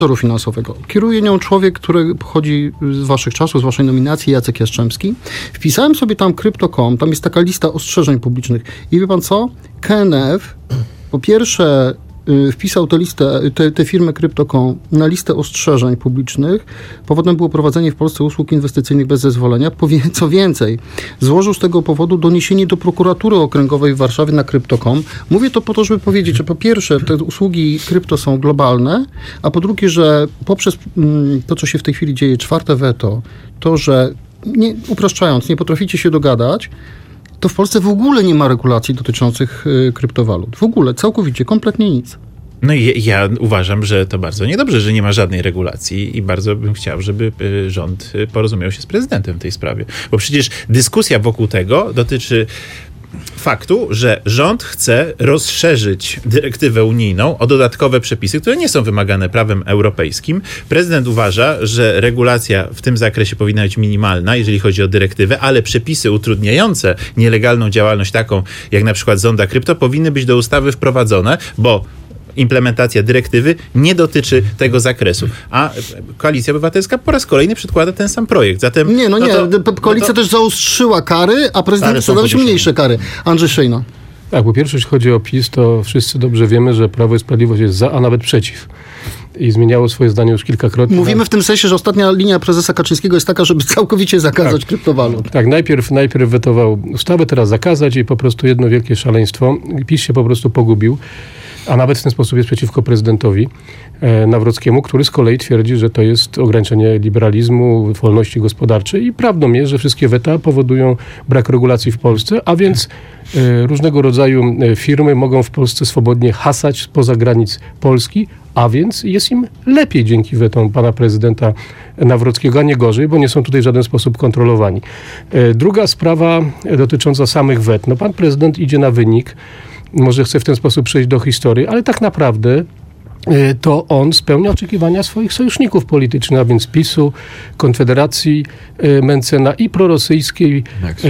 finansowego. Kieruje nią człowiek, który pochodzi z waszych czasów, z waszej nominacji, Jacek Jastrzębski. Wpisałem sobie tam Crypto.com, tam jest taka lista ostrzeżeń publicznych. I wie pan co? KNF po pierwsze wpisał tę firmę Crypto.com na listę ostrzeżeń publicznych. Powodem było prowadzenie w Polsce usług inwestycyjnych bez zezwolenia. Co więcej, złożył z tego powodu doniesienie do prokuratury okręgowej w Warszawie na Crypto.com. Mówię to po to, żeby powiedzieć, że po pierwsze te usługi krypto są globalne, a po drugie, że poprzez to, co się w tej chwili dzieje, czwarte weto, to, że upraszczając, nie potraficie się dogadać, to w Polsce w ogóle nie ma regulacji dotyczących kryptowalut. W ogóle, całkowicie, kompletnie nic. No i ja uważam, że to bardzo niedobrze, że nie ma żadnej regulacji i bardzo bym chciał, żeby rząd porozumiał się z prezydentem w tej sprawie. Bo przecież dyskusja wokół tego dotyczy faktu, że rząd chce rozszerzyć dyrektywę unijną o dodatkowe przepisy, które nie są wymagane prawem europejskim. Prezydent uważa, że regulacja w tym zakresie powinna być minimalna, jeżeli chodzi o dyrektywę, ale przepisy utrudniające nielegalną działalność taką, jak na przykład zonda krypto, powinny być do ustawy wprowadzone, bo implementacja dyrektywy nie dotyczy tego zakresu. A Koalicja Obywatelska po raz kolejny przedkłada ten sam projekt. Zatem Koalicja też zaostrzyła kary, a prezydent chce dawać mniejsze kary. Andrzej Szejna. Tak, po pierwsze, jeśli chodzi o PiS, to wszyscy dobrze wiemy, że Prawo i Sprawiedliwość jest za, a nawet przeciw. I zmieniało swoje zdanie już kilkakrotnie. Mówimy w tym sensie, że ostatnia linia prezesa Kaczyńskiego jest taka, żeby całkowicie zakazać kryptowalut. Tak, najpierw wetował ustawę, teraz zakazać i po prostu jedno wielkie szaleństwo. PiS się po prostu pogubił. A nawet w ten sposób jest przeciwko prezydentowi Nawrockiemu, który z kolei twierdzi, że to jest ograniczenie liberalizmu, wolności gospodarczej i prawdą jest, że wszystkie weta powodują brak regulacji w Polsce, a więc różnego rodzaju firmy mogą w Polsce swobodnie hasać spoza granic Polski, a więc jest im lepiej dzięki wetom pana prezydenta Nawrockiego, a nie gorzej, bo nie są tutaj w żaden sposób kontrolowani. Druga sprawa dotycząca samych wet. No, pan prezydent idzie na wynik, może chce w ten sposób przejść do historii, ale tak naprawdę to on spełnia oczekiwania swoich sojuszników politycznych, a więc PiS-u, Konfederacji Mencena i prorosyjskiej,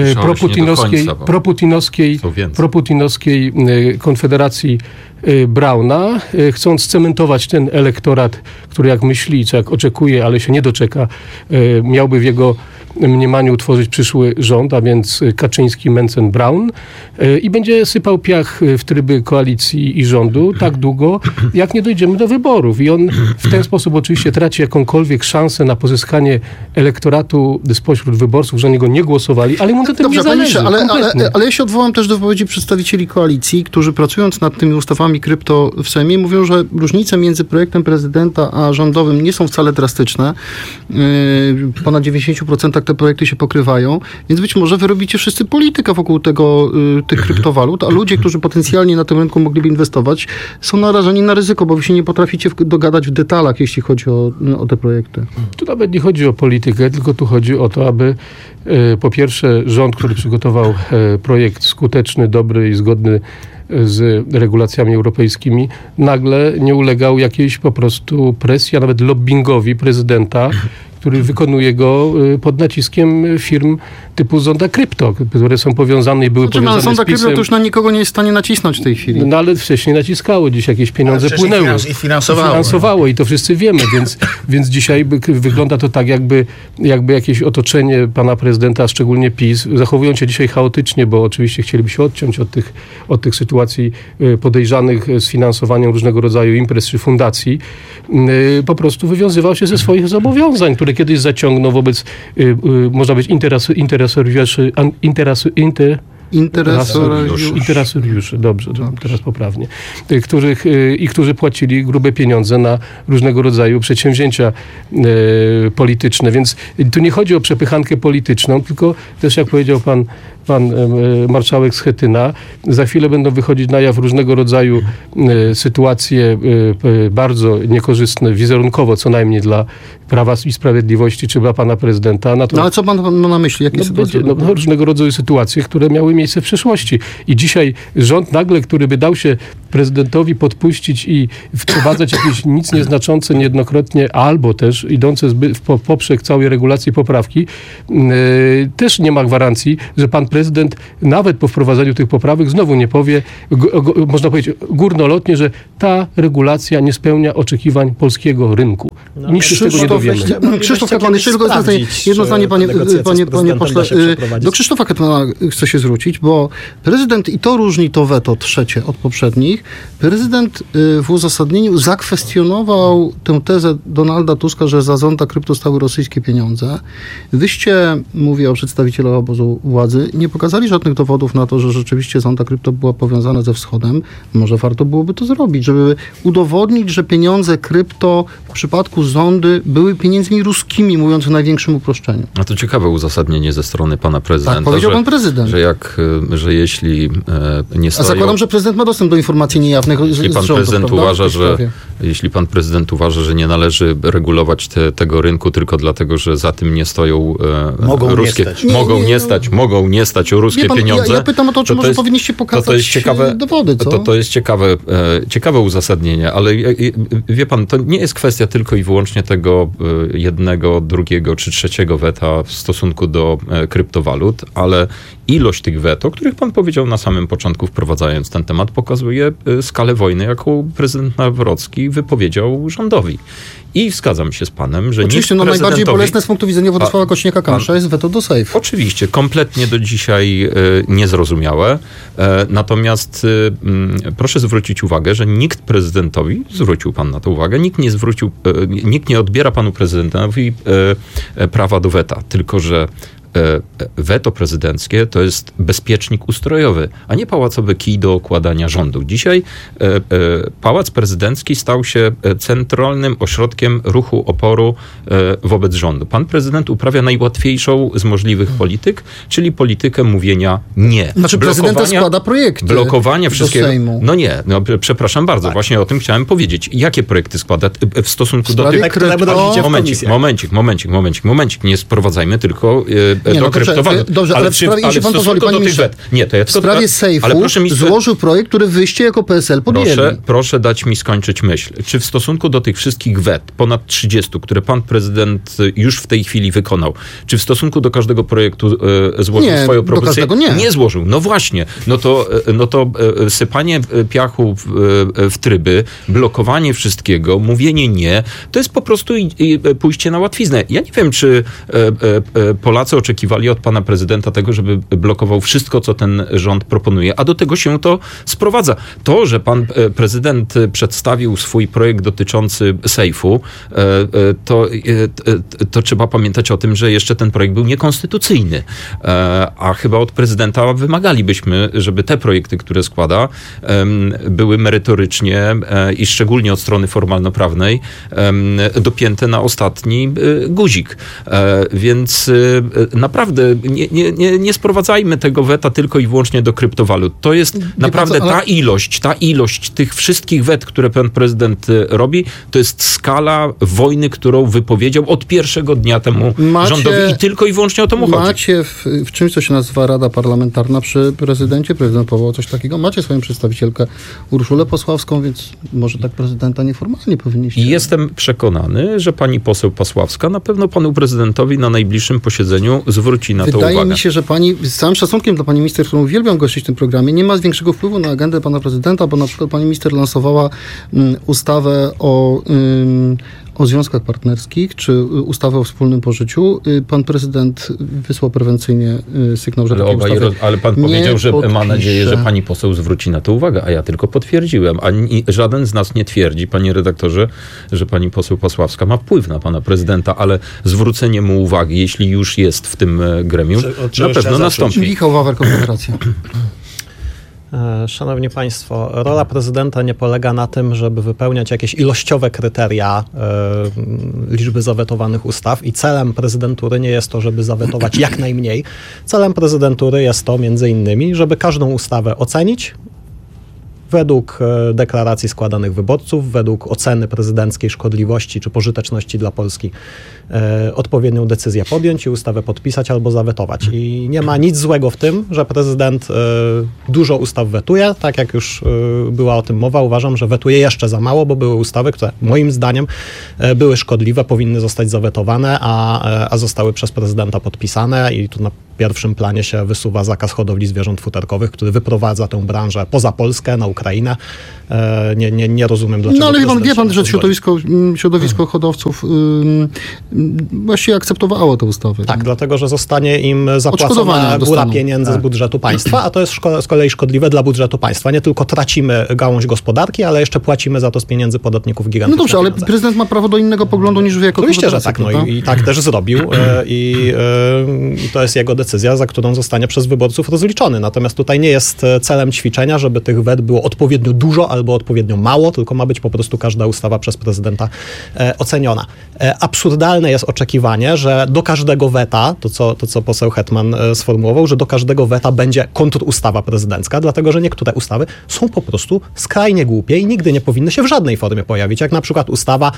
proputinowskiej Konfederacji Brauna, chcąc cementować ten elektorat, który jak myśli, czy jak oczekuje, ale się nie doczeka, miałby w jego mniemaniu utworzyć przyszły rząd, a więc Kaczyński, Mencen, Braun i będzie sypał piach w tryby koalicji i rządu tak długo, jak nie dojdziemy do wyborów. I on w ten sposób oczywiście traci jakąkolwiek szansę na pozyskanie elektoratu spośród wyborców, że na niego nie głosowali, ale mu na tym nie zależy. Ale ja się odwołam też do wypowiedzi przedstawicieli koalicji, którzy pracując nad tymi ustawami krypto w Sejmie mówią, że różnice między projektem prezydenta a rządowym nie są wcale drastyczne. Ponad 90% te projekty się pokrywają, więc być może wy robicie wszyscy politykę wokół tych kryptowalut, a ludzie, którzy potencjalnie na tym rynku mogliby inwestować, są narażeni na ryzyko, bo wy się nie potraficie dogadać w detalach, jeśli chodzi o te projekty. Tu nawet nie chodzi o politykę, tylko tu chodzi o to, aby po pierwsze rząd, który przygotował projekt skuteczny, dobry i zgodny z regulacjami europejskimi, nagle nie ulegał jakiejś po prostu presji, a nawet lobbingowi prezydenta, który wykonuje go pod naciskiem firm typu Zonda Krypto, które są powiązane i były powiązane z PiS-em. Zonda Krypto to już na nikogo nie jest w stanie nacisnąć w tej chwili. No ale wcześniej naciskało, dziś jakieś pieniądze płynęły. I finansowało. I to wszyscy wiemy, więc dzisiaj wygląda to tak, jakby jakieś otoczenie pana prezydenta, szczególnie PiS, zachowują się dzisiaj chaotycznie, bo oczywiście chcieliby się odciąć od tych sytuacji podejrzanych z finansowaniem różnego rodzaju imprez czy fundacji. Po prostu wywiązywał się ze swoich zobowiązań, które kiedyś zaciągnął wobec, można być interesariuszy, dobrze, teraz poprawnie, którzy płacili grube pieniądze na różnego rodzaju przedsięwzięcia polityczne. Więc tu nie chodzi o przepychankę polityczną, tylko też jak powiedział pan marszałek Schetyna, za chwilę będą wychodzić na jaw różnego rodzaju sytuacje bardzo niekorzystne, wizerunkowo co najmniej dla Prawa i Sprawiedliwości czy dla pana prezydenta. No ale co pan ma na myśli? Jakie sytuacje? Różnego rodzaju sytuacje, które miały miejsce w przeszłości. I dzisiaj rząd nagle, który by dał się prezydentowi podpuścić i wprowadzać jakieś nic nieznaczące niejednokrotnie, albo też idące w poprzek całej regulacji poprawki, też nie ma gwarancji, że pan prezydent nawet po wprowadzeniu tych poprawek znowu nie powie, można powiedzieć górnolotnie, że ta regulacja nie spełnia oczekiwań polskiego rynku. Nikt się z tego nie dowiemy. Krzysztof Hetman, jeszcze tylko jedno zdanie, panie pośle. Do Krzysztofa Hetmana chcę się zwrócić, bo prezydent, i to różni to weto trzecie od poprzednich, prezydent w uzasadnieniu zakwestionował tę tezę Donalda Tuska, że za zonda krypto stały rosyjskie pieniądze. Wyście, mówię o przedstawicielach obozu władzy, nie pokazali żadnych dowodów na to, że rzeczywiście zonda krypto była powiązana ze Wschodem. Może warto byłoby to zrobić, żeby udowodnić, że pieniądze krypto w przypadku zondy były pieniędzmi ruskimi, mówiąc w największym uproszczeniu. A to ciekawe uzasadnienie ze strony pana prezydenta. Tak, powiedział pan prezydent. Że jeśli nie stoją... A zakładam, że prezydent ma dostęp do informacji niejawnych jeśli pan rządu, prezydent jeśli pan prezydent uważa, że nie należy regulować tego rynku tylko dlatego, że za tym nie stoją ruskie... Mogą nie stać ruskie pieniądze. Ja pytam o to, czy może powinniście pokazać dowody, co? To jest ciekawe uzasadnienie, ale wie pan, to nie jest kwestia tylko i wyłącznie tego jednego, drugiego czy trzeciego weta w stosunku do kryptowalut, ale ilość tych wet, o których pan powiedział na samym początku, wprowadzając ten temat, pokazuje skalę wojny, jaką prezydent Nawrocki wypowiedział rządowi. I zgadzam się z panem, że oczywiście, najbardziej bolesne z punktu widzenia Władysława Kosiniaka-Kamysza jest weto do Sejfu. Oczywiście, kompletnie do dzisiaj niezrozumiałe. Natomiast proszę zwrócić uwagę, że nikt prezydentowi, zwrócił pan na to uwagę, nikt nie odbiera panu prezydentowi prawa do weta, tylko że weto prezydenckie to jest bezpiecznik ustrojowy, a nie pałacowy kij do okładania rządu. Dzisiaj Pałac Prezydencki stał się centralnym ośrodkiem ruchu oporu wobec rządu. Pan prezydent uprawia najłatwiejszą z możliwych polityk, czyli politykę mówienia nie. Znaczy prezydent składa projekty blokowania wszystkiego. do Sejmu. No nie, przepraszam bardzo, tak. Właśnie o tym chciałem powiedzieć. Jakie projekty składa w stosunku do tych... Momencik. Nie sprowadzajmy tylko do kryptowalut. Dobrze, ale w sprawie, jeśli pan pozwoli, panie ministrze, w sprawie Sejfu złożył projekt, który wyście jako PSL podjęli. Proszę dać mi skończyć myśl. Czy w stosunku do tych wszystkich wet, ponad 30, które pan prezydent już w tej chwili wykonał, czy w stosunku do każdego projektu złożył swoją propozycję? Nie złożył. No właśnie. No to sypanie piachu w tryby, blokowanie wszystkiego, mówienie nie, to jest po prostu pójście na łatwiznę. Ja nie wiem, czy Polacy oczekiwali od pana prezydenta tego, żeby blokował wszystko, co ten rząd proponuje, a do tego się to sprowadza. To, że pan prezydent przedstawił swój projekt dotyczący Sejfu, to trzeba pamiętać o tym, że jeszcze ten projekt był niekonstytucyjny, a chyba od prezydenta wymagalibyśmy, żeby te projekty, które składa, były merytorycznie i szczególnie od strony formalno-prawnej dopięte na ostatni guzik. Więc naprawdę nie sprowadzajmy tego weta tylko i wyłącznie do kryptowalut. To jest naprawdę ta ilość tych wszystkich wet, które pan prezydent robi, to jest skala wojny, którą wypowiedział od pierwszego dnia temu rządowi i tylko i wyłącznie o to mu chodzi. Macie w czymś, co się nazywa Rada Parlamentarna przy prezydencie, prezydent powołał coś takiego, macie swoją przedstawicielkę Urszulę Pasławską, więc może tak prezydenta nieformalnie powinniście. I jestem przekonany, że pani poseł Pasławska na pewno panu prezydentowi na najbliższym posiedzeniu zwróci na to uwagę. Wydaje mi się, że pani, z całym szacunkiem dla pani minister, którą uwielbiam gościć w tym programie, nie ma większego wpływu na agendę pana prezydenta, bo na przykład pani minister lansowała ustawę o związkach partnerskich, czy ustawę o wspólnym pożyciu. Pan prezydent wysłał prewencyjnie sygnał, że takie ustawy ale pan powiedział, że ma nadzieję, że pani poseł zwróci na to uwagę, a ja tylko potwierdziłem. Żaden z nas nie twierdzi, panie redaktorze, że pani poseł Pasławska ma wpływ na pana prezydenta, ale zwrócenie mu uwagi, jeśli już jest w tym gremium, na pewno nastąpi. Michał Wawer, Konfederacja. Szanowni Państwo, rola prezydenta nie polega na tym, żeby wypełniać jakieś ilościowe kryteria liczby zawetowanych ustaw i celem prezydentury nie jest to, żeby zawetować jak najmniej. Celem prezydentury jest to między innymi, żeby każdą ustawę ocenić, według deklaracji składanych wyborców, według oceny prezydenckiej szkodliwości czy pożyteczności dla Polski odpowiednią decyzję podjąć i ustawę podpisać albo zawetować. I nie ma nic złego w tym, że prezydent dużo ustaw wetuje. Tak jak już była o tym mowa, uważam, że wetuje jeszcze za mało, bo były ustawy, które moim zdaniem były szkodliwe, powinny zostać zawetowane, a zostały przez prezydenta podpisane i tu na pierwszym planie się wysuwa zakaz hodowli zwierząt futerkowych, który wyprowadza tę branżę poza Polskę, na Ukrainę. Nie rozumiem, dlaczego. No ale wie pan, że środowisko hodowców właściwie akceptowało tę ustawę. Tak, dlatego, że zostanie im zapłacona góra pieniędzy z budżetu państwa, a to jest z kolei szkodliwe dla budżetu państwa. Nie tylko tracimy gałąź gospodarki, ale jeszcze płacimy za to z pieniędzy podatników gigantów. No dobrze, ale prezydent ma prawo do innego poglądu niż wy jako oczywiście, że tak. No i tak też zrobił i to jest jego decyzja, za którą zostanie przez wyborców rozliczony. Natomiast tutaj nie jest celem ćwiczenia, żeby tych wet było odpowiednio dużo albo odpowiednio mało, tylko ma być po prostu każda ustawa przez prezydenta oceniona. Absurdalne jest oczekiwanie, że do każdego weta, to co poseł Hetman sformułował, że do każdego weta będzie kontrustawa prezydencka, dlatego że niektóre ustawy są po prostu skrajnie głupie i nigdy nie powinny się w żadnej formie pojawić, jak na przykład ustawa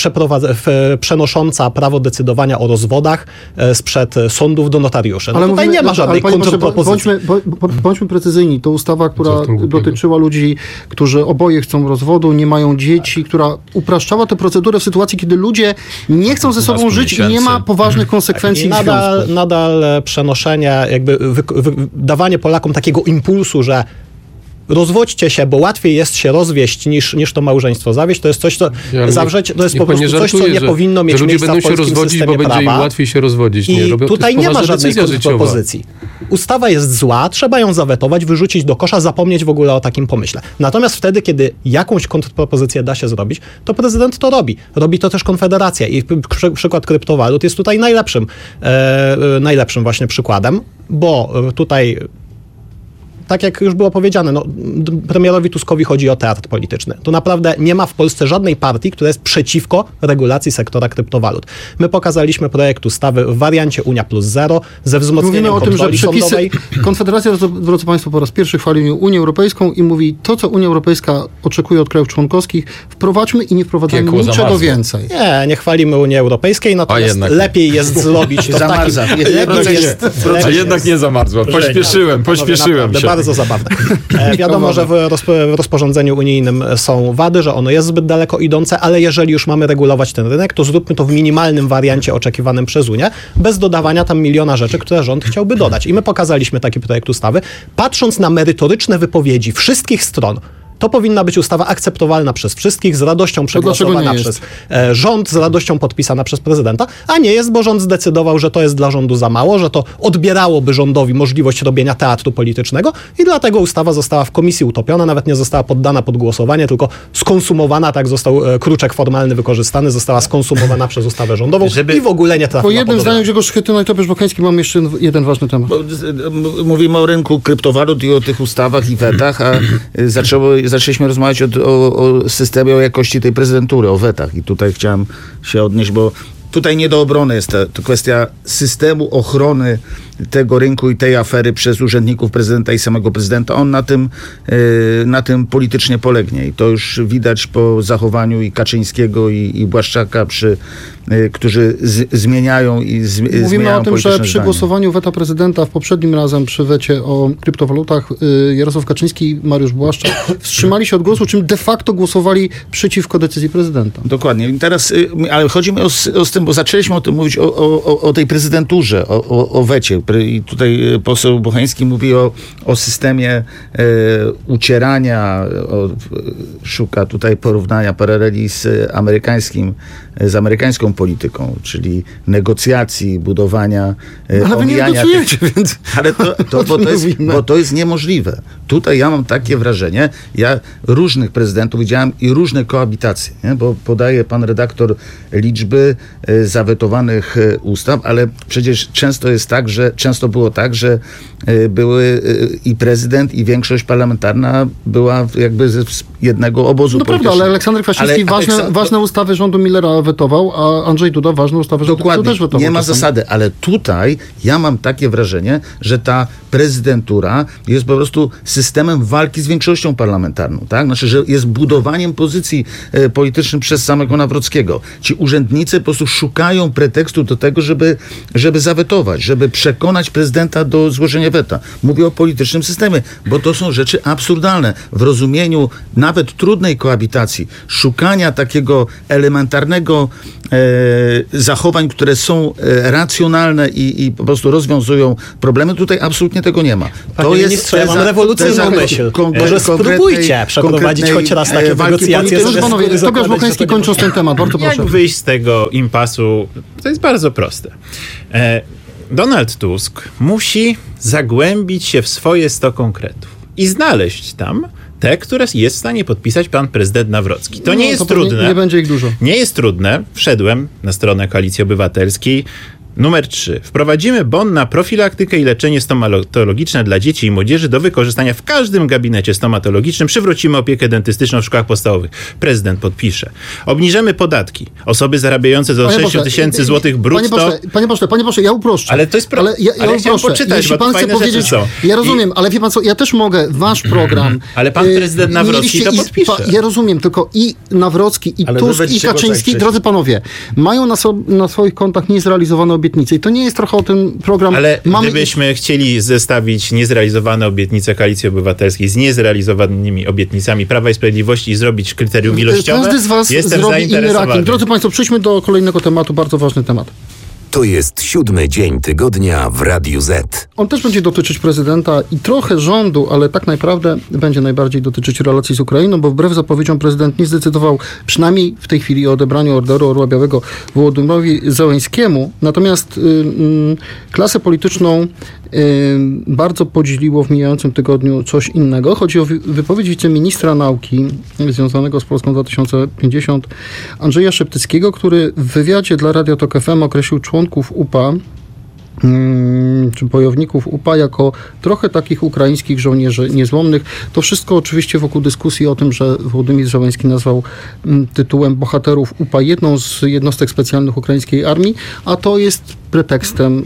przenosząca prawo decydowania o rozwodach sprzed sądów do notariuszy. No tutaj nie ma żadnej kontrpropozycji. Bądźmy precyzyjni. To ustawa, która dotyczyła ludzi, którzy oboje chcą rozwodu, nie mają dzieci, która upraszczała tę procedurę w sytuacji, kiedy ludzie nie chcą ze sobą żyć i nie ma poważnych konsekwencji. Nadal przenoszenie, jakby dawanie Polakom takiego impulsu, że rozwodźcie się, bo łatwiej jest się rozwieść niż to małżeństwo zawieść. To jest coś, co zawrzeć, to jest po prostu coś, co nie powinno mieć miejsca w polskim systemie prawa. Bo będzie im łatwiej się rozwodzić. I tutaj nie ma żadnej kontrpropozycji. Ustawa jest zła, trzeba ją zawetować, wyrzucić do kosza, zapomnieć w ogóle o takim pomyśle. Natomiast wtedy, kiedy jakąś kontrpropozycję da się zrobić, to prezydent to robi. Robi to też Konfederacja i przykład kryptowalut jest tutaj najlepszym właśnie przykładem, bo tutaj tak jak już było powiedziane, premierowi Tuskowi chodzi o teatr polityczny. Tu naprawdę nie ma w Polsce żadnej partii, która jest przeciwko regulacji sektora kryptowalut. My pokazaliśmy projekt ustawy w wariancie Unia plus 0 ze wzmocnieniem kontroli sądowej. Konfederacja, drodzy Państwo, po raz pierwszy chwali Unię Europejską i mówi, to co Unia Europejska oczekuje od krajów członkowskich, wprowadźmy i nie wprowadzajmy niczego więcej. Nie chwalimy Unii Europejskiej, natomiast lepiej jest zrobić to A jednak nie zamarzła. Pośpieszyłem się. Bardzo zabawne. Wiadomo, że w rozporządzeniu unijnym są wady, że ono jest zbyt daleko idące, ale jeżeli już mamy regulować ten rynek, to zróbmy to w minimalnym wariancie oczekiwanym przez Unię, bez dodawania tam miliona rzeczy, które rząd chciałby dodać. I my pokazaliśmy taki projekt ustawy. Patrząc na merytoryczne wypowiedzi wszystkich stron, to powinna być ustawa akceptowalna przez wszystkich, z radością przegłosowana przez rząd, z radością podpisana przez prezydenta, a nie jest, bo rząd zdecydował, że to jest dla rządu za mało, że to odbierałoby rządowi możliwość robienia teatru politycznego i dlatego ustawa została w komisji utopiona, nawet nie została poddana pod głosowanie, tylko skonsumowana, tak został kruczek formalny wykorzystany, została skonsumowana przez ustawę rządową i w ogóle nie trafiła. Po jednym zdaniu Grzegorz Schetyna i Tobiasz Bocheński mam jeszcze jeden ważny temat. Mówimy o rynku kryptowalut i o tych ustawach i wetach, a zaczęliśmy rozmawiać o systemie, o jakości tej prezydentury, o wetach. I tutaj chciałem się odnieść, bo tutaj nie do obrony jest to kwestia systemu ochrony tego rynku i tej afery przez urzędników prezydenta i samego prezydenta. On na tym politycznie polegnie. I to już widać po zachowaniu i Kaczyńskiego, i Błaszczaka, którzy zmieniają i zmieniają. Mówimy o tym, że przy zdanie. Głosowaniu weta prezydenta w poprzednim razem przy wecie o kryptowalutach Jarosław Kaczyński i Mariusz Błaszczak wstrzymali się od głosu, czym de facto głosowali przeciwko decyzji prezydenta. Dokładnie. I teraz, ale chodzi mi o tym, bo zaczęliśmy o tym mówić, o tej prezydenturze, o wecie. I tutaj poseł Bocheński mówi o systemie ucierania, szuka tutaj porównania, paraleli z amerykańską polityką, czyli negocjacji, budowania, ale wy nie negocjujecie, więc... Ale bo to jest niemożliwe. Tutaj ja mam takie wrażenie, ja różnych prezydentów widziałem i różne koabitacje, nie? Bo podaje pan redaktor liczby zawetowanych ustaw, ale przecież często jest tak, że często było tak, że były i prezydent, i większość parlamentarna była jakby z jednego obozu politycznego. Prawda, ale Aleksander Kwaśniewski ważne ustawy rządu Millera wetował, a Andrzej Duda ważne ustawy rządu PiS-u też wetował. Nie ma zasady, ale tutaj ja mam takie wrażenie, że ta prezydentura jest po prostu systemem walki z większością parlamentarną, tak? Znaczy, że jest budowaniem pozycji politycznych przez samego Nawrockiego. Ci urzędnicy po prostu szukają pretekstu do tego, żeby zawetować, żeby przekonać prezydenta do złożenia weta. Mówię o politycznym systemie, bo to są rzeczy absurdalne. W rozumieniu nawet trudnej koabitacji, szukania takiego elementarnego zachowań, które są racjonalne i po prostu rozwiązują problemy, tutaj absolutnie tego nie ma. Panie ministrze, ja mam rewolucyjną myśl. Może spróbujcie przeprowadzić choć raz takie negocjacje. Tobiasz Bocheński, kończąc ten temat, bardzo proszę. Jak wyjść z tego impasu? To jest bardzo proste. Donald Tusk musi zagłębić się w swoje 100 konkretów i znaleźć tam te, które jest w stanie podpisać pan prezydent Nawrocki. To nie jest trudne. Nie będzie ich dużo. Nie jest trudne. Wszedłem na stronę Koalicji Obywatelskiej. Numer 3. Wprowadzimy bon na profilaktykę i leczenie stomatologiczne dla dzieci i młodzieży do wykorzystania w każdym gabinecie stomatologicznym. Przywrócimy opiekę dentystyczną w szkołach podstawowych. Prezydent podpisze. Obniżymy podatki. Osoby zarabiające do 6 tysięcy złotych brutto... Panie pośle, ja uproszczę. Ale to jest ja chciałem poczytać, jeśli bo pan chce powiedzieć, są. Ja rozumiem, ale wie pan co, ja też mogę, wasz program... Ale pan prezydent Nawrocki to podpisze. Ja rozumiem, tylko i Nawrocki, i Tusk, i Kaczyński, drodzy panowie, mają na swoich kontach niezrealizowane obietnice. I to nie jest trochę o ten program... Ale gdybyśmy chcieli zestawić niezrealizowane obietnice Koalicji Obywatelskiej z niezrealizowanymi obietnicami Prawa i Sprawiedliwości i zrobić kryterium ilościowe, każdy z was jestem zrobi inny zainteresowany. ranking. Drodzy państwo, przejdźmy do kolejnego tematu, bardzo ważny temat. To jest 7. dzień tygodnia w Radiu Z. On też będzie dotyczyć prezydenta i trochę rządu, ale tak naprawdę będzie najbardziej dotyczyć relacji z Ukrainą, bo wbrew zapowiedziom prezydent nie zdecydował przynajmniej w tej chwili o odebraniu Orderu Orła Białego Wołodymyrowi Zełenskiemu. Natomiast klasę polityczną bardzo podzieliło w mijającym tygodniu coś innego. Chodzi o wypowiedź wiceministra nauki związanego z Polską 2050 Andrzeja Szeptyckiego, który w wywiadzie dla Radia Tok FM określił członków UPA czy bojowników UPA jako trochę takich ukraińskich żołnierzy niezłomnych. To wszystko oczywiście wokół dyskusji o tym, że Wołodymyr Zełenski nazwał tytułem bohaterów UPA jedną z jednostek specjalnych ukraińskiej armii, a to jest pretekstem,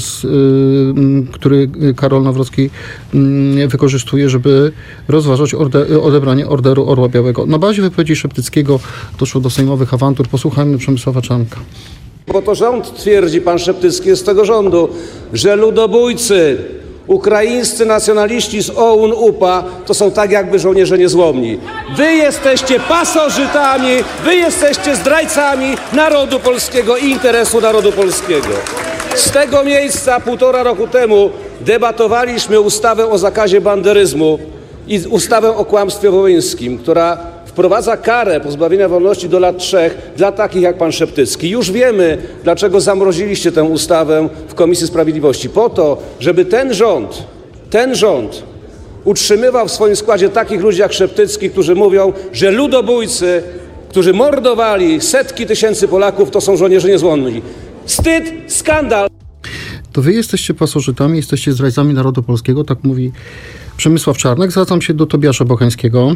który Karol Nawrocki wykorzystuje, żeby rozważać odebranie Orderu Orła Białego. Na bazie wypowiedzi Szeptyckiego doszło do sejmowych awantur. Posłuchajmy Przemysława Czarnka. Bo to rząd twierdzi, pan Szeptycki jest z tego rządu, że ludobójcy, ukraińscy nacjonaliści z OUN, UPA to są tak jakby żołnierze niezłomni. Wy jesteście pasożytami, wy jesteście zdrajcami narodu polskiego i interesu narodu polskiego. Z tego miejsca 1,5 roku temu debatowaliśmy ustawę o zakazie banderyzmu i ustawę o kłamstwie wołyńskim, która wprowadza karę pozbawienia wolności do lat 3 dla takich jak pan Szeptycki. Już wiemy, dlaczego zamroziliście tę ustawę w Komisji Sprawiedliwości. Po to, żeby ten rząd utrzymywał w swoim składzie takich ludzi jak Szeptycki, którzy mówią, że ludobójcy, którzy mordowali setki tysięcy Polaków, to są żołnierze niezłomni. Wstyd, skandal. To wy jesteście pasożytami, jesteście zdrajcami narodu polskiego, tak mówi Przemysław Czarnek. Zwracam się do Tobiasza Bocheńskiego.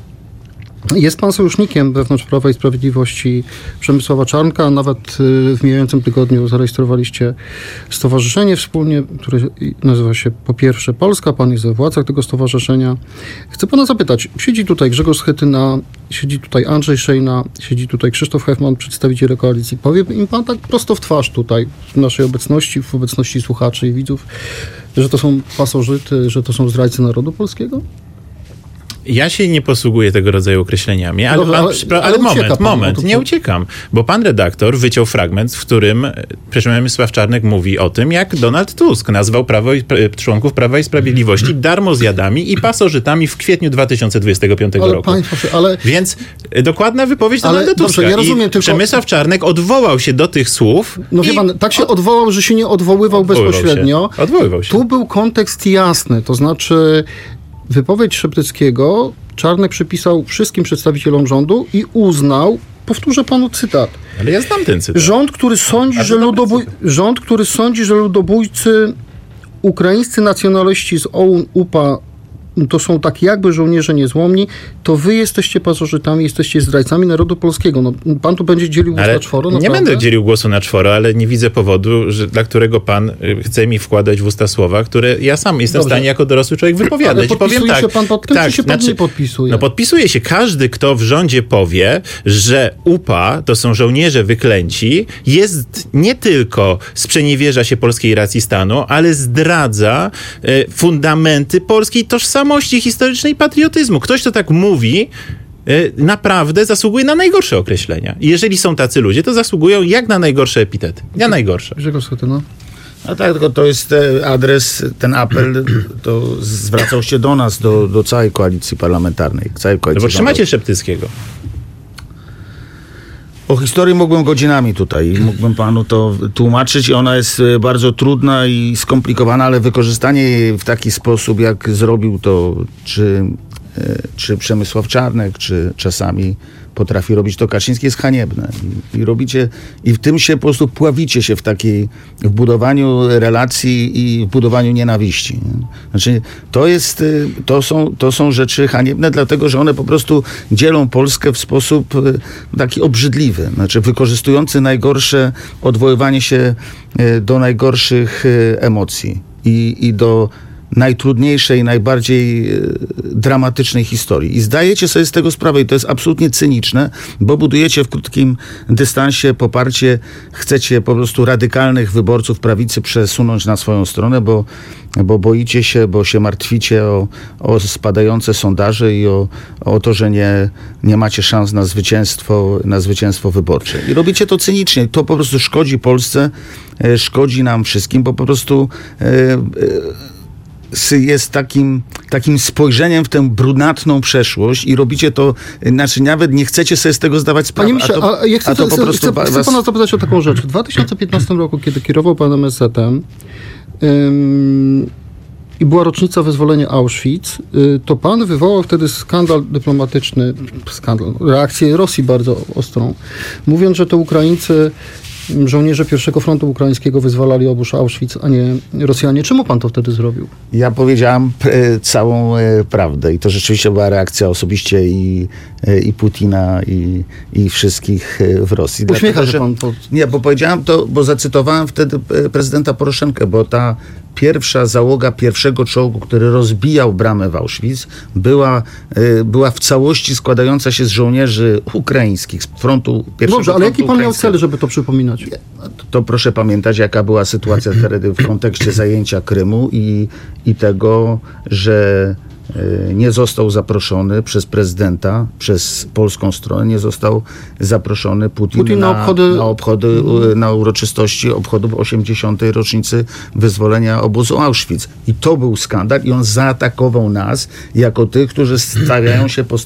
Jest pan sojusznikiem wewnątrz Prawa i Sprawiedliwości Przemysława Czarnka, a nawet w mijającym tygodniu zarejestrowaliście stowarzyszenie wspólnie, które nazywa się Po Pierwsze Polska. Pan jest we władzach tego stowarzyszenia. Chcę pana zapytać, siedzi tutaj Grzegorz Schetyna, siedzi tutaj Andrzej Szejna, siedzi tutaj Krzysztof Hefman, przedstawiciele koalicji. Powie im pan tak prosto w twarz tutaj, w naszej obecności, w obecności słuchaczy i widzów, że to są pasożyty, że to są zdrajcy narodu polskiego? Ja się nie posługuję tego rodzaju określeniami, ale moment, nie uciekam, bo pan redaktor wyciął fragment, w którym Przemysław Czarnek mówi o tym, jak Donald Tusk nazwał członków Prawa i Sprawiedliwości darmozjadami i pasożytami w kwietniu 2025 roku. Więc dokładna wypowiedź Donalda Tuska. Ja rozumiem, tylko Przemysław Czarnek odwołał się do tych słów. No wie pan, tak się odwołał, że się nie odwoływał bezpośrednio. Odwoływał się. Tu był kontekst jasny, to znaczy wypowiedź Szeptyckiego Czarnek przypisał wszystkim przedstawicielom rządu i uznał, powtórzę panu cytat. Ale ja znam ten cytat. Rząd, który sądzi, że ludobójcy ukraińscy nacjonaliści z OUN, UPA to są tak jakby żołnierze niezłomni, to wy jesteście pasożytami, jesteście zdrajcami narodu polskiego. No, pan tu będzie dzielił głos na czworo? Nie będę dzielił głosu na czworo, ale nie widzę powodu, dla którego pan chce mi wkładać w usta słowa, które ja sam jestem w stanie jako dorosły człowiek wypowiadać. Ale podpisuje się pan pod tym, czy się pan nie podpisuje? No podpisuje się. Każdy, kto w rządzie powie, że UPA to są żołnierze wyklęci, jest nie tylko sprzeniewierza się polskiej racji stanu, ale zdradza fundamenty polskiej tożsamości historycznej i patriotyzmu. Ktoś, kto tak mówi, naprawdę zasługuje na najgorsze określenia. I jeżeli są tacy ludzie, to zasługują jak na najgorsze epitety. Ja najgorsze. No tak, tylko to jest adres, ten apel, to zwracał się do nas, do całej koalicji parlamentarnej. No bo trzymacie Szeptyckiego. O historii mógłbym godzinami tutaj i mógłbym panu to tłumaczyć i ona jest bardzo trudna i skomplikowana, ale wykorzystanie jej w taki sposób, jak zrobił to czy Przemysław Czarnek, czy czasami potrafi robić to Kaczyński, jest haniebne. I robicie, i w tym się po prostu pławicie się w budowaniu relacji i w budowaniu nienawiści. Znaczy, to są rzeczy haniebne, dlatego, że one po prostu dzielą Polskę w sposób taki obrzydliwy. Znaczy, wykorzystujący najgorsze, odwoływanie się do najgorszych emocji i do najtrudniejszej, najbardziej dramatycznej historii. I zdajecie sobie z tego sprawę i to jest absolutnie cyniczne, bo budujecie w krótkim dystansie poparcie, chcecie po prostu radykalnych wyborców prawicy przesunąć na swoją stronę, bo boicie się, bo się martwicie o spadające sondaże i o to, że nie macie szans na zwycięstwo wyborcze. I robicie to cynicznie. To po prostu szkodzi Polsce, szkodzi nam wszystkim, bo po prostu jest takim spojrzeniem w tę brunatną przeszłość i robicie to, znaczy nawet nie chcecie sobie z tego zdawać sprawy. Panie ministrze, chcę pana zapytać o taką rzecz. W 2015 roku, kiedy kierował pan MSZ-em i była rocznica wyzwolenia Auschwitz, to pan wywołał wtedy skandal dyplomatyczny, reakcję Rosji bardzo ostrą, mówiąc, że to Ukraińcy, żołnierze pierwszego frontu ukraińskiego wyzwalali obóz Auschwitz, a nie Rosjanie. Czemu pan to wtedy zrobił? Ja powiedziałam całą prawdę i to rzeczywiście była reakcja osobiście i Putina i wszystkich w Rosji. Uśmiecha się pan. Nie, bo powiedziałam to, bo zacytowałem wtedy prezydenta Poroszenkę, bo ta pierwsza załoga pierwszego czołgu, który rozbijał bramę w Auschwitz, była w całości składająca się z żołnierzy ukraińskich, z frontu pierwszego. Dobrze, ale jaki pan miał cel, żeby to przypominać? To proszę pamiętać, jaka była sytuacja wtedy w kontekście zajęcia Krymu i tego, że nie został zaproszony przez prezydenta, przez polską stronę, nie został zaproszony Putin na uroczystości obchodów 80. rocznicy wyzwolenia obozu Auschwitz. I to był skandal i on zaatakował nas jako tych, którzy stawiają się po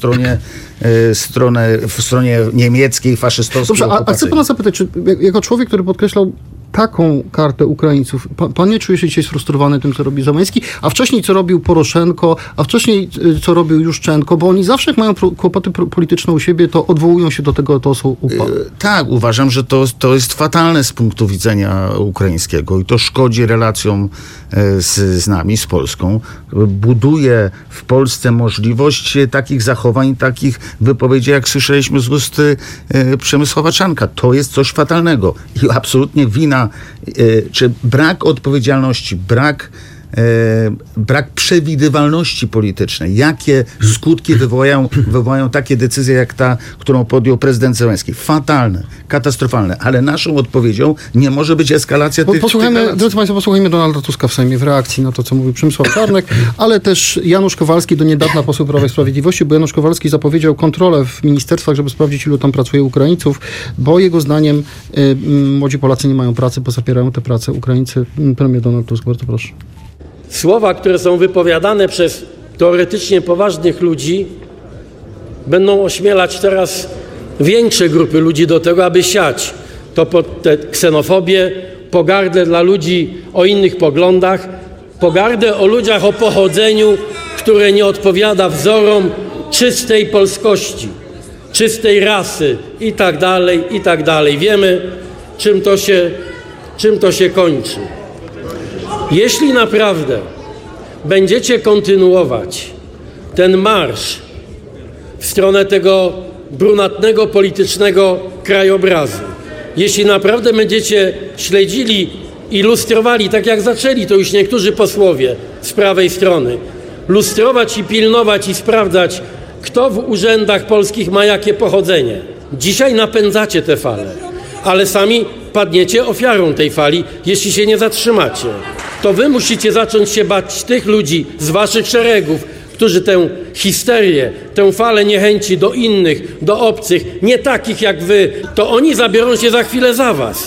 stronie niemieckiej, faszystowskiej. Dobrze, a chcę pana zapytać, czy jako człowiek, który podkreślał taką kartę Ukraińców, pan nie czuje się dzisiaj sfrustrowany tym, co robi Zełenski, a wcześniej co robił Poroszenko, a wcześniej co robił Juszczenko, bo oni zawsze jak mają kłopoty polityczne u siebie, to odwołują się do tego, to są UPA. Tak, uważam, że to jest fatalne z punktu widzenia ukraińskiego i to szkodzi relacjom z nami, z Polską. Buduje w Polsce możliwość takich zachowań, takich wypowiedzi, jak słyszeliśmy z ust Przemysława Czarnka. To jest coś fatalnego i absolutnie wina, czy brak odpowiedzialności, brak przewidywalności politycznej. Jakie skutki wywołają takie decyzje, jak ta, którą podjął prezydent Zełenski. Fatalne, katastrofalne, ale naszą odpowiedzią nie może być eskalacja tych relacji. Drodzy Państwo, posłuchajmy Donalda Tuska w Sejmie w reakcji na to, co mówił Przemysław Czarnek, ale też Janusz Kowalski, do niedawna poseł Prawa i Sprawiedliwości, bo Janusz Kowalski zapowiedział kontrolę w ministerstwach, żeby sprawdzić, ilu tam pracuje Ukraińców, bo jego zdaniem młodzi Polacy nie mają pracy, bo zapierają tę pracę Ukraińcy. Premier Donald Tusk, bardzo proszę. Słowa, które są wypowiadane przez teoretycznie poważnych ludzi, będą ośmielać teraz większe grupy ludzi do tego, aby siać to pod tę ksenofobię, pogardę dla ludzi o innych poglądach, pogardę o ludziach o pochodzeniu, które nie odpowiada wzorom czystej polskości, czystej rasy i tak dalej, i tak dalej. Wiemy, czym to się kończy. Jeśli naprawdę będziecie kontynuować ten marsz w stronę tego brunatnego politycznego krajobrazu, jeśli naprawdę będziecie śledzili i lustrowali, tak jak zaczęli to już niektórzy posłowie z prawej strony, lustrować i pilnować i sprawdzać, kto w urzędach polskich ma jakie pochodzenie. Dzisiaj napędzacie tę falę, ale sami padniecie ofiarą tej fali, jeśli się nie zatrzymacie. To wy musicie zacząć się bać tych ludzi z waszych szeregów, którzy tę histerię, tę falę niechęci do innych, do obcych, nie takich jak wy, to oni zabiorą się za chwilę za was.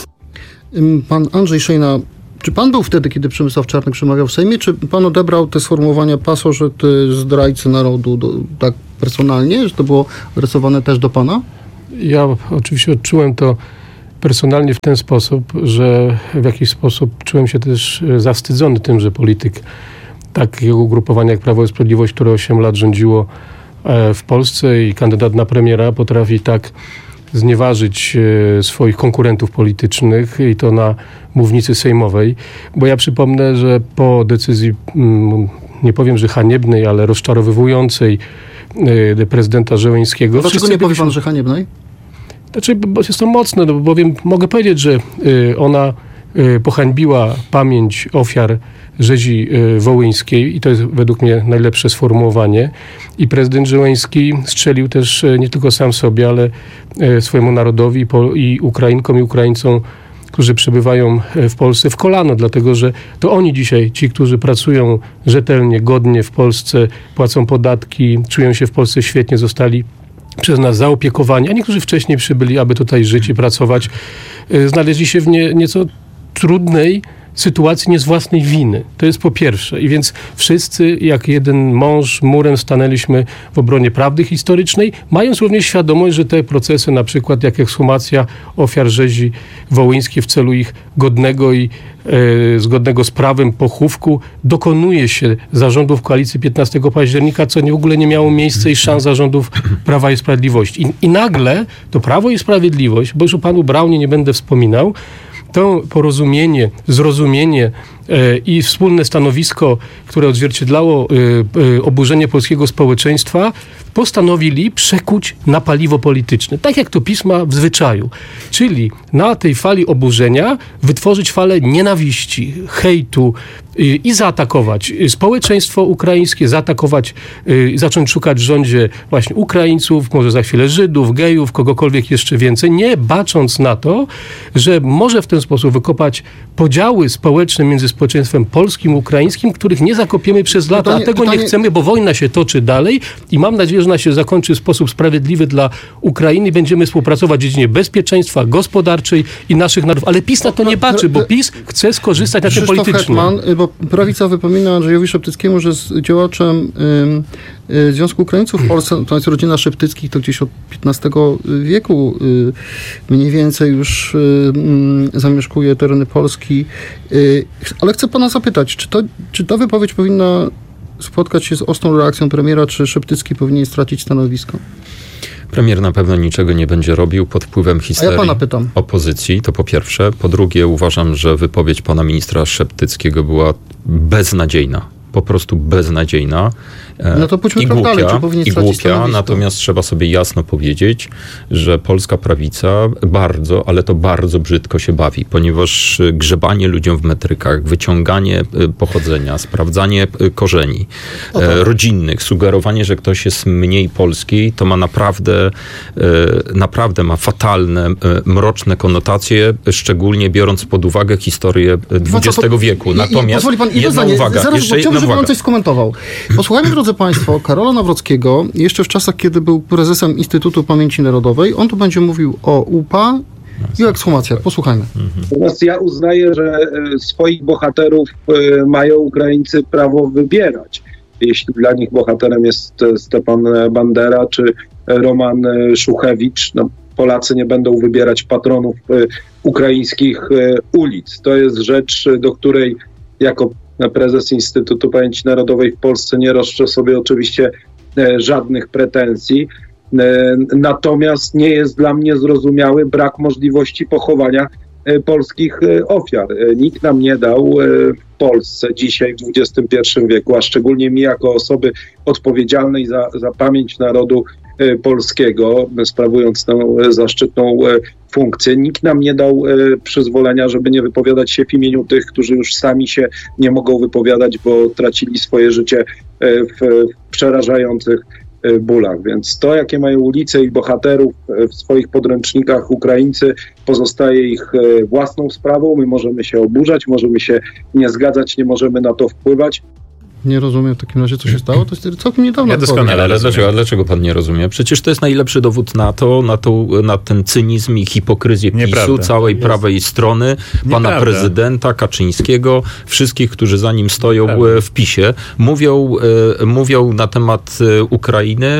Pan Andrzej Szejna, czy pan był wtedy, kiedy Przemysław Czarnek przemawiał w Sejmie, czy pan odebrał te sformułowania pasożyty zdrajcy narodu tak personalnie, że to było adresowane też do pana? Ja oczywiście odczułem to personalnie w ten sposób, że w jakiś sposób czułem się też zawstydzony tym, że polityk takiego ugrupowania jak Prawo i Sprawiedliwość, które 8 lat rządziło w Polsce i kandydat na premiera potrafi tak znieważyć swoich konkurentów politycznych i to na mównicy sejmowej. Bo ja przypomnę, że po decyzji, nie powiem, że haniebnej, ale rozczarowywującej prezydenta Żeleńskiego... Dlaczego nie powie pan, że haniebnej? Znaczy, bo jest to mocne, no, bowiem mogę powiedzieć, że ona pohańbiła pamięć ofiar rzezi wołyńskiej i to jest według mnie najlepsze sformułowanie. I prezydent Żeleński strzelił też nie tylko sam sobie, ale swojemu narodowi i Ukrainkom i Ukraińcom, którzy przebywają w Polsce, w kolano, dlatego że to oni dzisiaj, ci, którzy pracują rzetelnie, godnie w Polsce, płacą podatki, czują się w Polsce świetnie, zostali przez nas zaopiekowani, a niektórzy wcześniej przybyli, aby tutaj żyć i pracować, znaleźli się w nieco trudnej sytuacji nie z własnej winy. To jest po pierwsze. I więc wszyscy, jak jeden mąż, murem stanęliśmy w obronie prawdy historycznej, mając również świadomość, że te procesy, na przykład jak ekshumacja ofiar rzezi wołyńskiej w celu ich godnego i zgodnego z prawem pochówku dokonuje się zarządów koalicji 15 października, co w ogóle nie miało miejsca i szans zarządów Prawa i Sprawiedliwości. I nagle to Prawo i Sprawiedliwość, bo już o panu Braunie nie będę wspominał, to porozumienie, zrozumienie i wspólne stanowisko, które odzwierciedlało oburzenie polskiego społeczeństwa, postanowili przekuć na paliwo polityczne. Tak jak to PiS ma w zwyczaju. Czyli na tej fali oburzenia wytworzyć falę nienawiści, hejtu i zaatakować społeczeństwo ukraińskie, zaatakować, zacząć szukać w rządzie właśnie Ukraińców, może za chwilę Żydów, gejów, kogokolwiek jeszcze więcej, nie bacząc na to, że może w ten sposób wykopać podziały społeczne między społeczeństwem polskim i ukraińskim, których nie zakopiemy przez lata, a tego nie chcemy, bo wojna się toczy dalej i mam nadzieję, że ona się zakończy w sposób sprawiedliwy dla Ukrainy. Będziemy współpracować w dziedzinie bezpieczeństwa, gospodarczej i naszych narodów. Ale PiS na to nie patrzy, bo PiS chce skorzystać na tym politycznym. Hetman, bo prawica wypomina Andrzejowi Szeptyckiemu, że jest działaczem Związku Ukraińców w Polsce, to jest rodzina Szeptyckich, to gdzieś od XV wieku mniej więcej już zamieszkuje tereny Polski. Ale chcę pana zapytać, czy ta wypowiedź powinna spotkać się z ostrą reakcją premiera, czy Szeptycki powinien stracić stanowisko? Premier na pewno niczego nie będzie robił pod wpływem histerii opozycji, to po pierwsze. Po drugie, uważam, że wypowiedź pana ministra Szeptyckiego była beznadziejna. Po prostu beznadziejna no to i głupia, natomiast trzeba sobie jasno powiedzieć, że polska prawica bardzo, ale to bardzo brzydko się bawi, ponieważ grzebanie ludziom w metrykach, wyciąganie pochodzenia, sprawdzanie korzeni rodzinnych, sugerowanie, że ktoś jest mniej polski, to ma naprawdę ma fatalne, mroczne konotacje, szczególnie biorąc pod uwagę historię XX wieku. Natomiast jedna uwaga. Żeby pan coś skomentował. Posłuchajmy, drodzy państwo, Karola Nawrockiego, jeszcze w czasach, kiedy był prezesem Instytutu Pamięci Narodowej. On tu będzie mówił o UPA i o ekshumacjach. Posłuchajmy. Natomiast ja uznaję, że swoich bohaterów mają Ukraińcy prawo wybierać. Jeśli dla nich bohaterem jest Stepan Bandera czy Roman Szuchewicz, no, Polacy nie będą wybierać patronów ukraińskich ulic. To jest rzecz, do której jako prezes Instytutu Pamięci Narodowej w Polsce nie roszczę sobie oczywiście żadnych pretensji. Natomiast nie jest dla mnie zrozumiały brak możliwości pochowania polskich ofiar. Nikt nam nie dał w Polsce dzisiaj w XXI wieku, a szczególnie mi jako osoby odpowiedzialnej za pamięć narodu polskiego, sprawując tę zaszczytną funkcję, nikt nam nie dał przyzwolenia, żeby nie wypowiadać się w imieniu tych, którzy już sami się nie mogą wypowiadać, bo tracili swoje życie w przerażających bólach. Więc to, jakie mają ulice i bohaterów w swoich podręcznikach Ukraińcy, pozostaje ich własną sprawą. My możemy się oburzać, możemy się nie zgadzać, nie możemy na to wpływać. Nie rozumiem w takim razie, co się stało. To jest całkiem niedawno. Ja doskonale, ale dlaczego pan nie rozumie? Przecież to jest najlepszy dowód na ten cynizm i hipokryzję PiS-u, całej prawej strony, pana prezydenta Kaczyńskiego, wszystkich, którzy za nim stoją w PiS-ie. Mówią na temat Ukrainy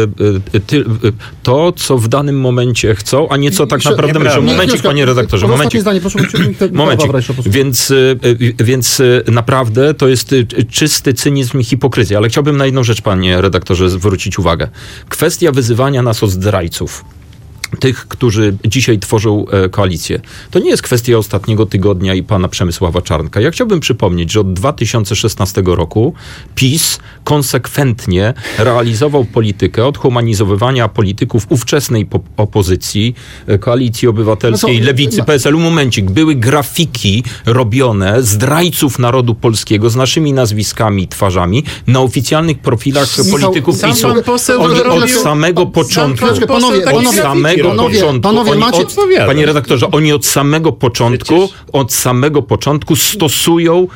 to, co w danym momencie chcą, a nie co tak naprawdę myślą. Momencik, panie redaktorze, momencik. Więc naprawdę to jest czysty cynizm i hipokryzja. Ale chciałbym na jedną rzecz, panie redaktorze, zwrócić uwagę. Kwestia wyzywania nas od zdrajców, tych, którzy dzisiaj tworzą koalicję. To nie jest kwestia ostatniego tygodnia i pana Przemysława Czarnka. Ja chciałbym przypomnieć, że od 2016 roku PiS konsekwentnie realizował politykę odhumanizowywania polityków ówczesnej opozycji, Koalicji Obywatelskiej, Lewicy, PSL-u. Momencik, były grafiki robione zdrajców narodu polskiego z naszymi nazwiskami i twarzami na oficjalnych profilach polityków PiS-u. Od samego początku. Panie redaktorze, oni od samego początku stosują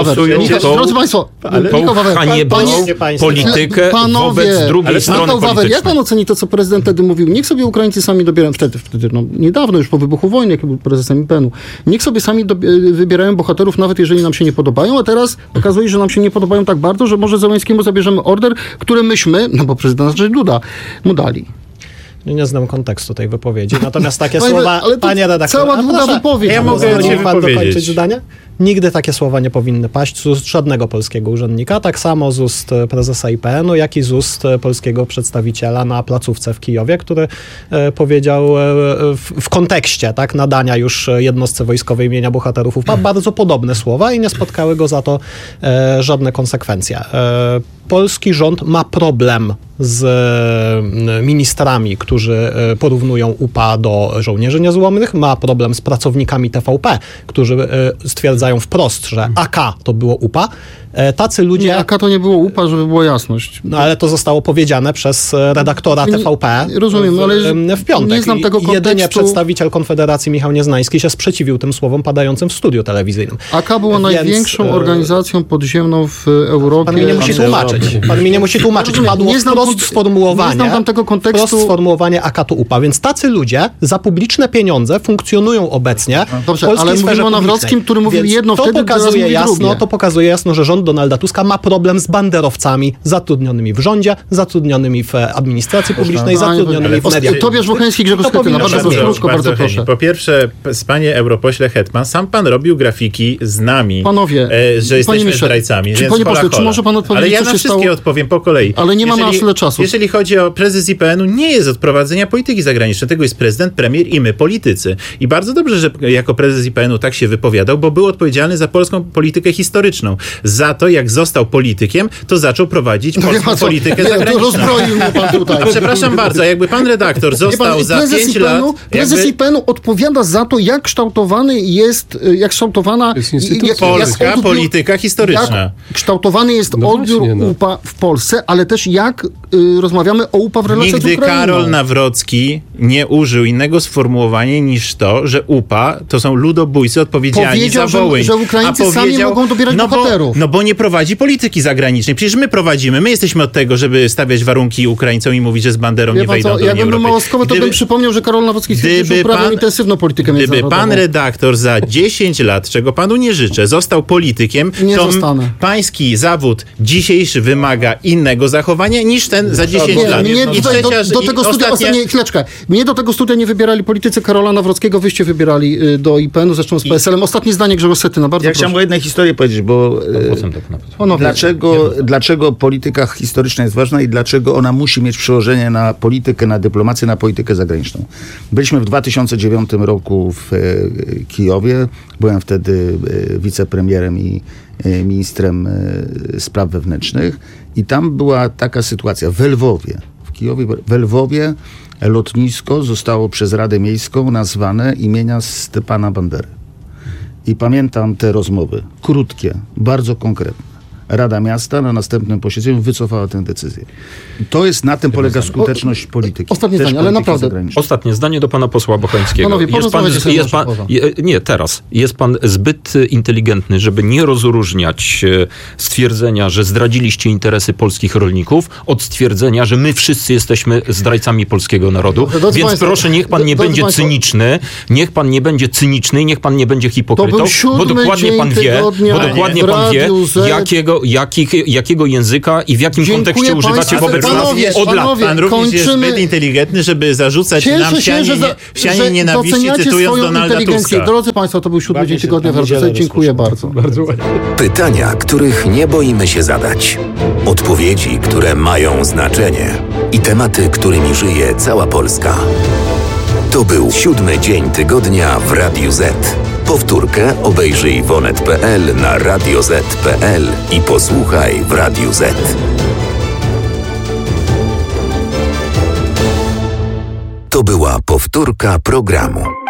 tą haniebną politykę wobec drugiej strony politycznej. Jak pan oceni to, co prezydent wtedy mówił? Niech sobie Ukraińcy sami dobierają, wtedy niedawno, już po wybuchu wojny, jak był prezesem IPN-u, niech sobie sami wybierają bohaterów, nawet jeżeli nam się nie podobają, a teraz okazuje, że nam się nie podobają tak bardzo, że może Zełenskiemu zabierzemy order, który myśmy, bo prezydent Andrzej Duda mu dali. Nie znam kontekstu tej wypowiedzi. Natomiast takie słowa, panie redaktorze, cała długa wypowiedź. Ja mogę pan dokończyć zdanie? Nigdy takie słowa nie powinny paść z ust żadnego polskiego urzędnika, tak samo z ust prezesa IPN-u, jak i z ust polskiego przedstawiciela na placówce w Kijowie, który powiedział w kontekście nadania już jednostce wojskowej imienia bohaterów UPA bardzo podobne słowa i nie spotkały go za to żadne konsekwencje. Polski rząd ma problem z ministrami, którzy porównują UPA do żołnierzy niezłomnych, ma problem z pracownikami TVP, którzy stwierdzają wprost, że AK to było UPA. Tacy ludzie... Nie, AK to nie było UPA, żeby była jasność. No ale to zostało powiedziane przez redaktora TVP rozumiem, ale w piątek. Nie znam tego kontekstu. Jedynie przedstawiciel Konfederacji Michał Nieznański się sprzeciwił tym słowom padającym w studiu telewizyjnym. AK była największą organizacją podziemną w Europie. Pan mi nie musi tłumaczyć. Pan mi nie musi tłumaczyć. Padło wprost sformułowanie AK to UPA. Więc tacy ludzie za publiczne pieniądze funkcjonują obecnie w polskiej sferze o Nawrockim, który mówił jedno wtedy, to pokazuje jasno, że rząd Donalda Tuska ma problem z banderowcami zatrudnionymi w rządzie, zatrudnionymi w administracji publicznej, zatrudnionymi w mediach. Tobiasz Włocheński, Grzegorz Schetyna. Bardzo proszę. Po pierwsze, panie europośle Hetman, sam pan robił grafiki z nami, panowie, że jesteśmy zdrajcami. Panie pośle, czy może pan odpowiedzieć, ale ja na wszystkie odpowiem po kolei. Ale nie mamy aż tyle czasu. Jeżeli chodzi o prezes IPN-u, nie jest od prowadzenia polityki zagranicznej. Tego jest prezydent, premier i my, politycy. I bardzo dobrze, że jako prezes IPN-u tak się wypowiadał, bo był odpowiedzialny za polską politykę historyczną. Za to, jak został politykiem, to zaczął prowadzić polską politykę zagraniczną. Rozbroił mnie pan tutaj. Przepraszam bardzo, jakby pan redaktor został za 5 lat... Prezes IPN-u odpowiada za to, jak kształtowana polska polityka historyczna. Jak kształtowany jest odbiór UPA w Polsce, ale też jak rozmawiamy o UPA w relacjach z Ukrainą. Karol Nawrocki nie użył innego sformułowania niż to, że UPA to są ludobójcy odpowiedzialni za Wołyń. Że Ukraińcy sami mogą dobierać bohaterów. No bo nie prowadzi polityki zagranicznej. Przecież my prowadzimy. My jesteśmy od tego, żeby stawiać warunki Ukraińcom i mówić, że z Banderą nie wejdą do Unii Europejskiej. Jakbym był łaskawy, to bym przypomniał, że Karol Nawrocki uprawiał intensywną politykę międzynarodową. Gdyby pan redaktor za 10 lat, czego panu nie życzę, został politykiem, pański zawód dzisiejszy wymaga innego zachowania niż ten za 10 lat. Mnie do tego studia nie wybierali politycy Karola Nawrockiego, wyście wybierali do IPN-u, zresztą z PSL-em. Ostatnie zdanie, Grzegorz Kursyty, no bardzo Ja chciałem o jednej historii powiedzieć, bo dlaczego polityka historyczna jest ważna i dlaczego ona musi mieć przełożenie na politykę, na dyplomację, na politykę zagraniczną. Byliśmy w 2009 roku w Kijowie. Byłem wtedy wicepremierem i ministrem spraw wewnętrznych i tam była taka sytuacja w Lwowie. W Lwowie lotnisko zostało przez Radę Miejską nazwane imienia Stepana Bandery. I pamiętam te rozmowy, krótkie, bardzo konkretne. Rada Miasta na następnym posiedzeniu wycofała tę decyzję. To jest, na tym polega skuteczność polityki. Ostatnie zdanie, ale naprawdę. Ostatnie zdanie do pana posła Bocheńskiego. Panowie, jest pan zbyt inteligentny, żeby nie rozróżniać stwierdzenia, że zdradziliście interesy polskich rolników, od stwierdzenia, że my wszyscy jesteśmy zdrajcami polskiego narodu. Więc proszę, niech pan nie będzie cyniczny, niech pan nie będzie cyniczny i niech pan nie będzie hipokrytą, bo dokładnie pan wie, jakiego języka i w jakim kontekście używacie wobec nas od lat. Pan również jest zbyt inteligentny, żeby zarzucać nam sianie nienawiści, cytując Donalda Tuska. Drodzy Państwo, to był 7 dzień tygodnia w Radiu Z. Dziękuję bardzo. Pytania, których nie boimy się zadać. Odpowiedzi, które mają znaczenie. I tematy, którymi żyje cała Polska. To był 7 dzień tygodnia w Radiu Z. Powtórkę obejrzyj w onet.pl, na radioz.pl i posłuchaj w Radiu Z. To była powtórka programu.